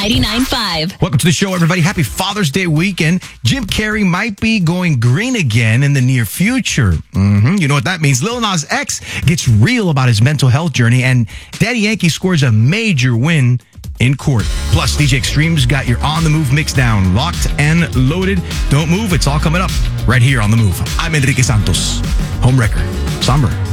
99.5. Welcome to the show, everybody. Happy Father's Day weekend. Jim Carrey might be going green again in the near future. You know what that means. Lil Nas X gets real about his mental health journey, and Daddy Yankee scores a major win in court. Plus, DJ Extreme's got your On The Move mix down, locked and loaded. Don't move. It's all coming up right here on The Move. I'm Enrique Santos. Homewrecker. Somber.